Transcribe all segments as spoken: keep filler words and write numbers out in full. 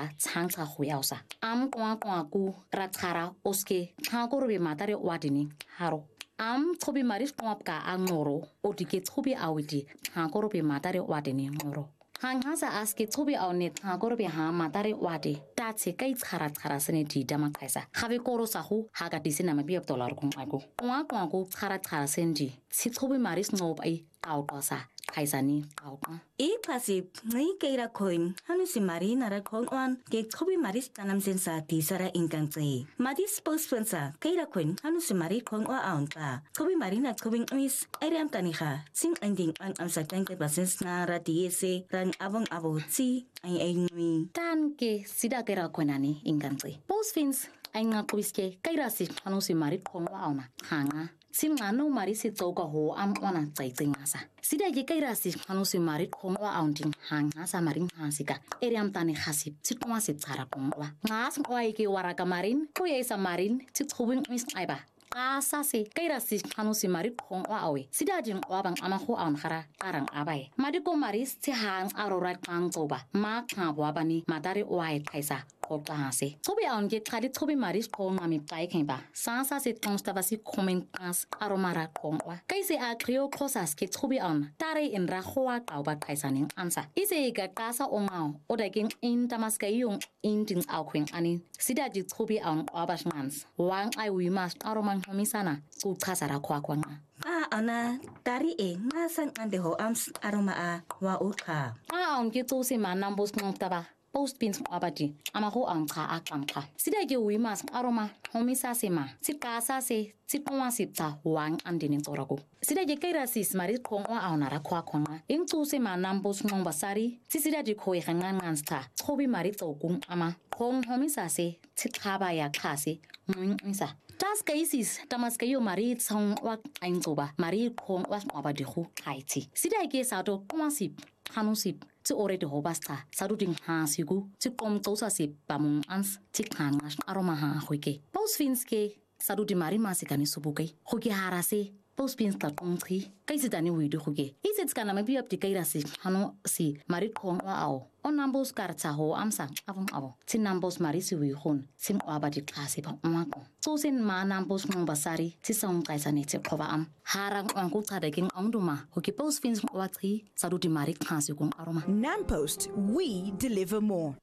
ra tshangcha huyausa am kwa kwa ku ratkhara oske khakorobe matare wadini haro am chobi maris kwapka angoro odike chobi awiti khakorobe matare wadini ngoro hangasa aske chobi awne khakorobe ha matare wade tatse kai tshara tshara sene di dama kaisa khave koro sahu haga disina mabi dollar kung ako kwa kwa ku tshara tshara sendi si chobi maris nob ai kautasa kaisani kautma e klasi ngai keira coin hanu si mari nara kong wan ke chobi maris tanam sensa ti sara ingkang tse madi spokesperson keira coin hanu si mari kong wa aun ka chobi mari na chobi is ariam tanikha sing ending ang am sakang ke basens na radiese ran abang abo chi ai ai ngui tan ke sida kera koinani ingkang tse post fins ai nga kuiske keira si hanu si mari kong wa auna hanga sim ngano mari si tsoka ho am ona tsaitsinga sa sida ye kaira si hanu si mari khongwa aunting hanga sa maring hasika eriam tane khasip chitwa si tsara kongwa ngas ngwai ke waraka marin ko ye sa marin chitkhubin mis aiba asa se kaira si hanu si mari khongwa awe sida jin wabang ama ho aun khara arang abai madiko maris ti hang arora kang toba ma khabwa bani madare wai kaisa Hase. Toby on get Kadi Toby Maris call Mammy Piking ba. Sansa sit constavasi comment as aromara kongwa. Kaisi a Cleo Closas get Toby on. Tare in Rahoa Kauba Kaisaning answer. Is a gasa ongao or the king in Damaskayung Indians Alquin Annie. Sida di Toby on Abashmans. Wang I we must aroman homisana to Kasara Quaquanga. Ah, ana tari e ngasan andeho ams aroma a wa uka. Ah, on get to see my numbers nontaba. Post pins abadi amaho anka akamka sida ge wimas aroma homisa sema sikasa se siponwa sipta wang andini torago sida ge kaira sis mari kongwa aunara kwa konga ingtu se manambos ngombasari sisida di khoi hangan ngansta chobi mari tokung ama kong homisa se tsikaba ya khase muinsa tas cases tamaskayo mari tsong wa ainzoba mari kong wa abadi khu kaiti sida ge sado kwasip hanusip ti already hobasta saduding ha sigu ti kom tosa si pamung ans ti khanga aroma ha hoike pos finske sadudi mari masikani subukai hoki harase pos pins ta tongtri kaisi dani widu hoge isets kana mabi up ti kaira si hanu si mari khong wa ao on numbers karcha ho amsang avung avo ti numbers mari si wi hon sim abadi klase ba umako so sin ma numbers ngong basari ti song kaisa ne ti khoba am harang onku tsadeging ongduma hoki pos fins wa tri sadudi mari khasi gung aroma Nampost, we deliver more.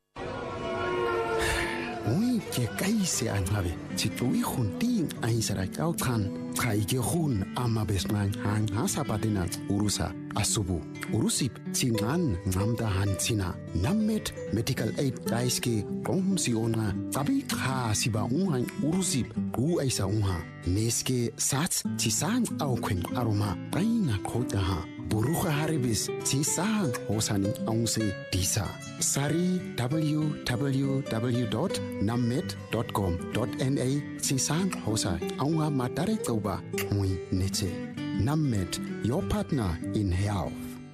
Ui ke kaise anhabe chitui khunting aisara kau khan khai ke khun ama besman hang hasapatina urusa asubu urusip chingan ngamda hanchina nammet medical aid daiske komsiona tabi kha siba unhan urusip u aisa unha neske sats chisang au khwen aroma taina khota ha buruha haribis chisang hosani aungse disa sari w w w dot nammet dot com dot n a chisang hosa aunga matare toba hui neche Nammet, your partner in health.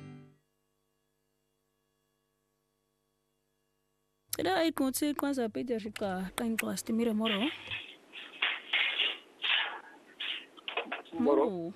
Ida ai konse kwanza pede rika kain class timire moro. Moro.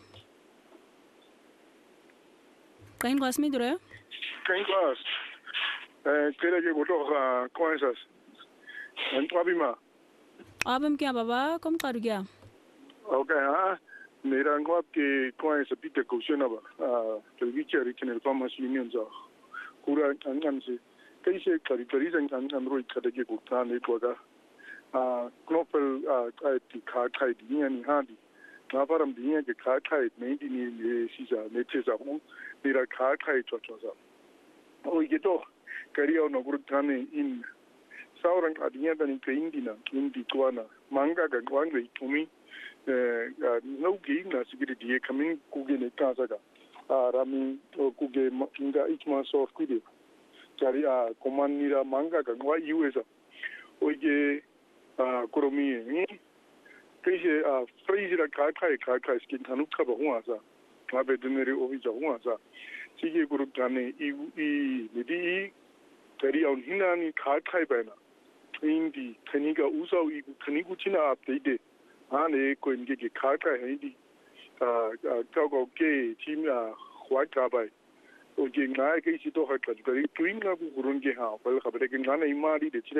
Kain class mi dure? Kain class. Eh, kera ke boto ha kwanza. Entrabima. Abam kya baba kom kar gya. Okay, ha. मेरा अंगों आपके कौन ऐसा पीते question अब television रिकनेल commerce union जा पूरा अंगन से कई से करी करी से अंगन रोई करते के कुत्ता ने तो का क्नोपल की खाट खाई दिया नहीं हाँ दी ना पर हम दिया के खाट खाई नहीं दी नहीं ये सीजा नेचे जा हूँ मेरा खाट खाई चो चो जा और ये तो करियर नौकरी थाने इन सावरंग आदियाँ तनी कहीं दी ना इन दी तो ना मांगा का वांग रही तुम्ही no game na sigiri die coming kuge ne kazaga rami kuge inga ikma soft kude kari a komandira manga ga wa usa oge koromi ni kaise a freeze ra ka kai ka kai skin tanu ka ba huwa sa ma be dunere obi ja huwa sa sige guru tane i i midi kari on hinani ka kai ba na indi kaniga usau i kanigu china update ane ko inge ke khaka hai di a ka ko ke team a khwa ka bai o ge ngai ke si to ha ka gari twin na ku gurun ge ha bal khabre ke ngana imari de